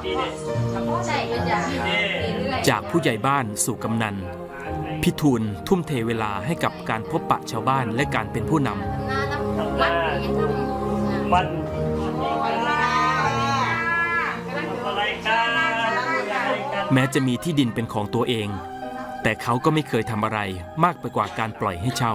จากผู้ใหญ่บ้านสู่กำนันพี่ทูลทุ่มเทเวลาให้กับการพบปะชาวบ้านและการเป็นผู้นำแม้จะมีที่ดินเป็นของตัวเองแต่เขาก็ไม่เคยทำอะไรมากไปกว่าการปล่อยให้เช่า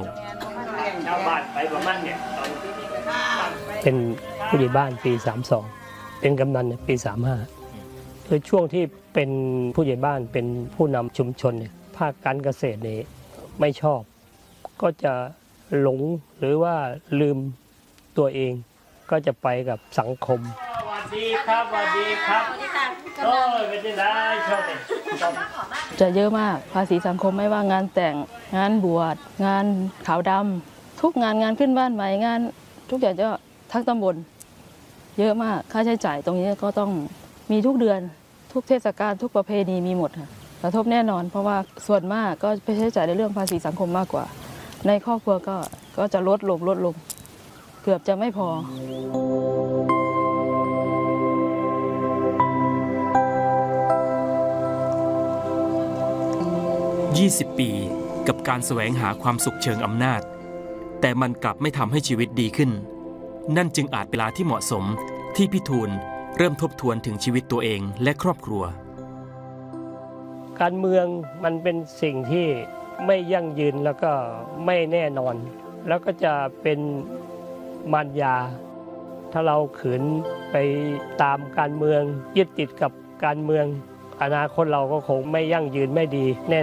เป็นผู้ใหญ่บ้านปี32เป็นกำนันปี35คือช่วงที่เป็นผู้ใหญ่บ้านเป็นผู้นำชุมชนเนี่ยภาคการเกษตรนี่ไม่ชอบก็จะหลงหรือว่าลืมตัวเองก็จะไปกับสังคมสวัสดีครับสวัสดีครับโอ้ยไม่ได้ชอบเลยจะเยอะมากภาษีสังคมไม่ว่างานแต่งงานบวชงานขาวดำทุกงานขึ้นบ้านใหม่งานทุกอย่างจะทั้งตำบลเยอะมากค่าใช้จ่ายตรงนี้ก็ต้องมีทุกเดือนทุกเทศกาลทุกประเพณีมีหมดค่ะกระทบแน่นอนเพราะว่าส่วนมากก็ไปใช้จ่ายในเรื่องภาษีสังคมมากกว่าในครอบครัวก็จะลดลงเกือบจะไม่พอ 20 ปีกับการแสวงหาความสุขเชิงอำนาจแต่มันกลับไม่ทำให้ชีวิตดีขึ้นนั่นจึงอาจเป็นเวลาที่เหมาะสมที่พี่ทูลเริ่มทบทวนถึงชีวิตตัวเองและครอบครัวการเมืองมันเป็นสิ่งที่ไม่ยั่งยืนแล้วก็ไม่แน่นอนแล้วก็จะเป็นมารยาถ้าเราขืนไปตามการเมืองยึดติดกับการเมืองอนาคตเราก็คงไม่ยั่งยืนไม่ดีแน่